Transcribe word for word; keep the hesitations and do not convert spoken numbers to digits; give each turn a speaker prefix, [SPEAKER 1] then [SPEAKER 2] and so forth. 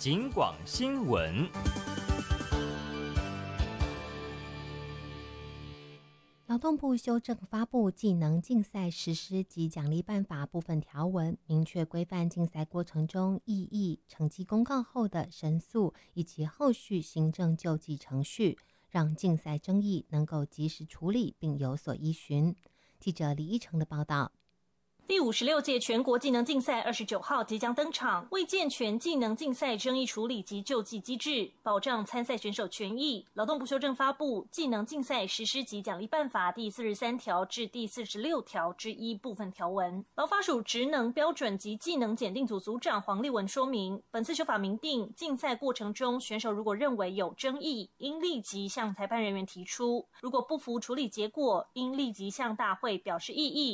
[SPEAKER 1] 警广新闻。
[SPEAKER 2] 劳动部修正发布技能竞赛实施及奖励办法部分条文，明确规范竞赛过程中异议、成绩公告后的申诉以及后续行政救济程序，让竞赛争议能够及时处理并有所依循。记者李一成的报道。
[SPEAKER 3] 第五十六届全国技能竞赛二十九号即将登场，为健全技能竞赛争议处理及救济机制，保障参赛选手权益，劳动部修正发布《技能竞赛实施及奖励办法》第四十三条至第四十六条之一部分条文。劳发署职能标准及技能检定组组长黄立文说明，本次修法明定，竞赛过程中选手如果认为有争议，应立即向裁判人员提出；如果不服处理结果，应立即向大会表示异议。